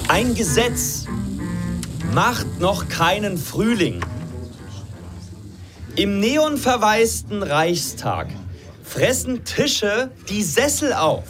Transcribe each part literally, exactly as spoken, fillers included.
Ein Gesetz macht noch keinen Frühling. Im neonverwaisten Reichstag fressen Tische die Sessel auf.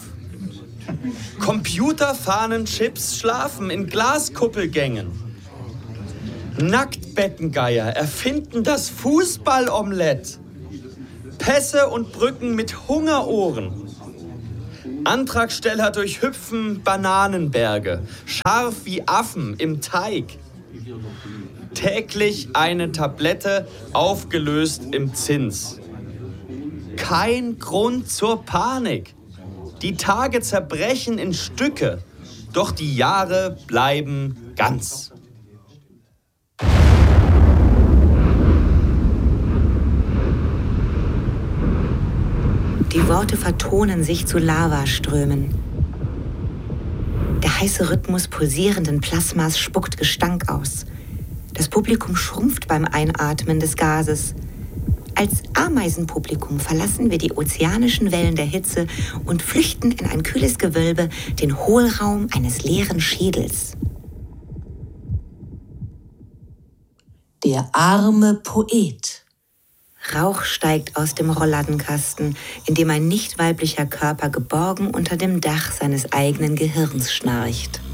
Computerfahnenchips schlafen in Glaskuppelgängen. Nacktbettengeier erfinden das Fußballomelett. Pässe und Brücken mit Hungerohren. Antragsteller durchhüpfen Bananenberge, scharf wie Affen im Teig. Täglich eine Tablette, aufgelöst im Zins. Kein Grund zur Panik. Die Tage zerbrechen in Stücke, doch die Jahre bleiben ganz. Die Worte vertonen sich zu Lavaströmen. Der heiße Rhythmus pulsierenden Plasmas spuckt Gestank aus. Das Publikum schrumpft beim Einatmen des Gases. Als Ameisenpublikum verlassen wir die ozeanischen Wellen der Hitze und flüchten in ein kühles Gewölbe, den Hohlraum eines leeren Schädels. Der arme Poet. Rauch steigt aus dem Rollladenkasten, in dem ein nicht weiblicher Körper geborgen unter dem Dach seines eigenen Gehirns schnarcht.